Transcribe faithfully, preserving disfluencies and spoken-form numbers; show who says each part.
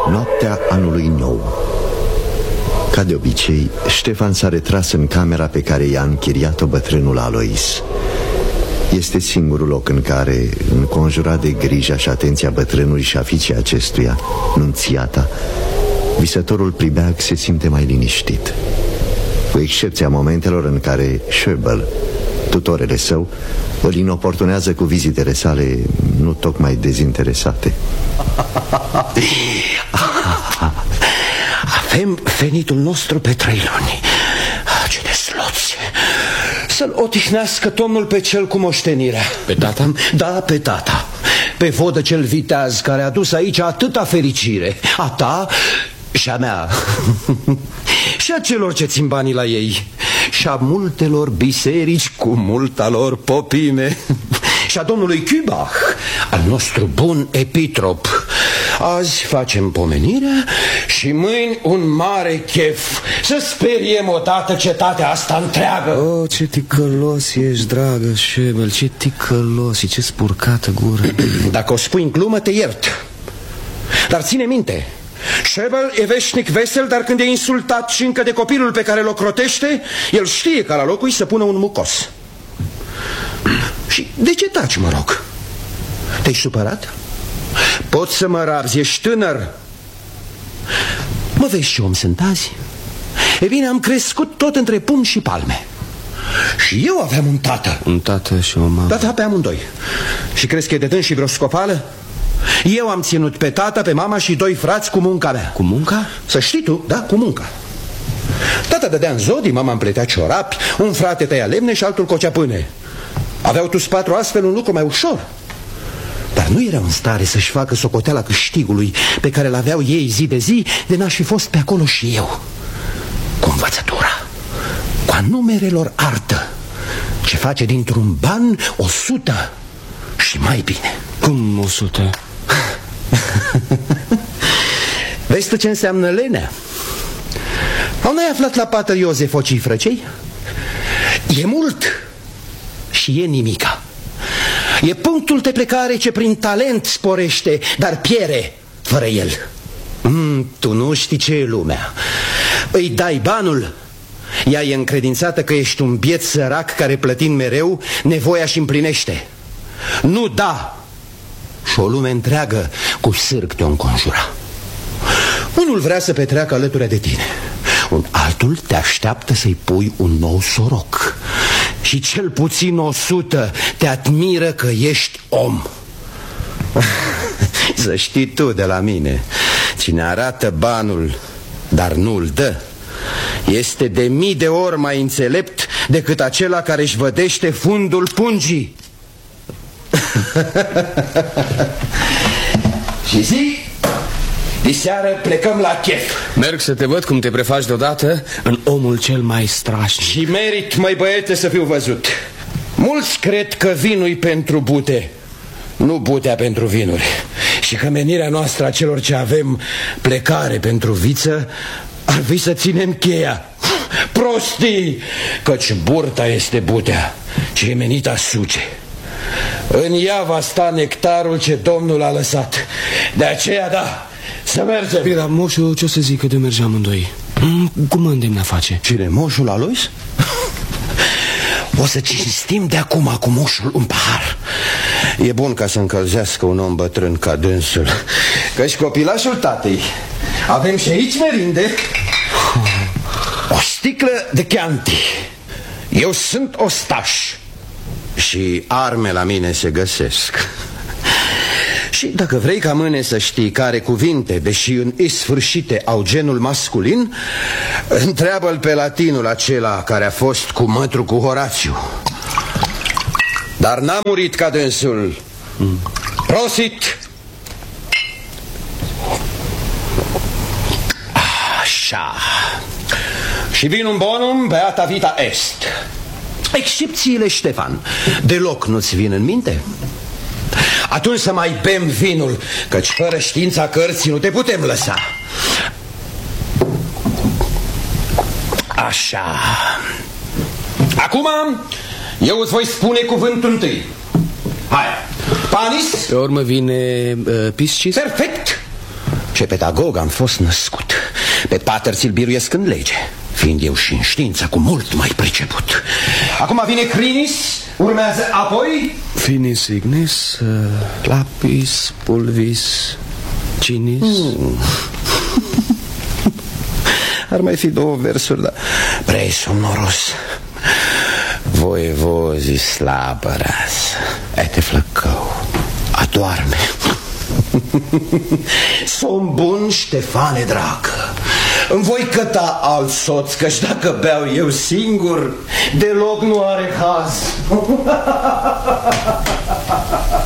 Speaker 1: Noaptea anului nou. Ca de obicei, Ștefan s-a retras în camera pe care i-a închiriat-o bătrânul Alois. Este singurul loc în care, înconjurat de grija și atenția bătrânului și a fiicei acestuia, Nunțiata, visătorul Plibeag se simte mai liniștit, cu excepția momentelor în care Schöbel, tutorele său, îl inoportunează cu vizitele sale nu tocmai dezinteresate.
Speaker 2: Avem venitul nostru pe trei luni. Ce de sloți! Să-l odihnească Domnul pe cel cu moștenirea.
Speaker 3: Pe tata?
Speaker 2: Da, pe tata. Pe vodă cel viteaz care a dus aici atâta fericire. A ta și a mea. Și a celor ce țin banii la ei. Și a multelor biserici cu multa lor popime. Și a domnului Kübach, al nostru bun epitrop. Azi facem pomenirea și mâini un mare chef. Să speriem odată cetatea asta întreagă.
Speaker 3: Oh, ce ticălos ești, dragă Schöbel, ce ticălos și ce spurcată gură.
Speaker 2: Dacă o spui în glumă, te iert. Dar ține minte, Schöbel e veșnic vesel, dar când e insultat și încă de copilul pe care l-o crotește, el știe ca la locul să pună un mucos. Și de ce taci, mă rog? Te-ai supărat? Poți să mă rabzi, ești tânăr. Mă vezi ce om sunt azi? E bine, am crescut tot între pumni și palme. Și eu aveam un tată.
Speaker 3: Un tată și o mamă.
Speaker 2: Da, da, pe amândoi. Și crezi că e de dâns și vreo scopală? Eu am ținut pe tata, pe mama și doi frați cu munca mea.
Speaker 3: Cu munca?
Speaker 2: Să știi tu, da, cu munca. Tata dădea în zodii, mama îmi pletea ciorapi, un frate tăia lemne și altul cocea pâine. Aveau tu patru astfel un lucru mai ușor. Dar nu erau în stare să-și facă socoteala câștigului pe care l-aveau ei zi de zi, de n-aș fi fost pe acolo și eu. Cu învățătura, cu a numerelor artă, ce face dintr-un ban o sută și mai bine.
Speaker 3: Cum o sută?
Speaker 2: Vezi tu ce înseamnă lenea? Au n-ai aflat la pater Iosef o cifră, ce-i? E mult și e nimica. E punctul de plecare ce prin talent sporește, dar piere fără el. mm, Tu nu știi ce e lumea. Îi dai banul, ea e încredințată că ești un biet sărac care, plătind mereu, nevoia și împlinește. Nu da, și o lume întreagă cu sârg te-o înconjura. Unul vrea să petreacă alături de tine, un altul te așteaptă să-i pui un nou soroc. Și cel puțin o sută te admiră că ești om. Să știi tu de la mine, cine arată banul, dar nu-l dă, este de mii de ori mai înțelept decât acela care își vădește fundul pungii. Și zi, diseară plecăm la chef.
Speaker 3: Merg să te văd cum te prefaci deodată în omul cel mai strașnic.
Speaker 2: Și merit, măi băiete, să fiu văzut. Mulți cred că vinul-i pentru bute, nu butea pentru vinuri. Și că menirea noastră a celor ce avem plecare pentru viță ar fi să ținem cheia. Prostii, căci burta este butea, ce e menită a suce. În ea va sta nectarul ce Domnul a lăsat. De aceea, da, să mergem.
Speaker 3: Bine, dar moșul ce o să zică de mergem amândoi? Cum mă îndemn a face?
Speaker 2: Cine, moșul Alois? O să cinstim de acum cu moșul un pahar. E bun ca să încălzească un om bătrân ca dânsul, că-și copilașul tatei. Avem și aici merinde. O sticlă de Chianti. Eu sunt ostaș și arme la mine se găsesc. Și dacă vrei ca mâine să știi care cuvinte, deși în isfârșite, au genul masculin, întreabă-l pe latinul acela care a fost cu mătru cu Horațiu. Dar n-a murit ca dânsul. mm. Prosit! Așa. Și vinum bonum beata vita est. Excepțiile, Ștefan, deloc nu-ți vin în minte? Atunci să mai bem vinul, căci fără știința cărții nu te putem lăsa. Așa. Acum eu îți voi spune cuvântul întâi. Hai. Panis.
Speaker 3: Pe urmă vine uh, piscis.
Speaker 2: Perfect. Ce pedagog am fost născut. Pe pater ți-l biruiesc în lege, fiind eu și în știință cu mult mai priceput. Acum vine Crinis, urmează apoi
Speaker 3: Finis ignis, uh, lapis, pulvis, cinis.
Speaker 2: mm. Ar mai fi două versuri, dar prea somnoros. Voievozi slabăras, ete flăcău, adoarme. Sunt bun, Ștefane, dragă. Îmi voi căta alt soț, căci dacă beau eu singur, deloc nu are haz.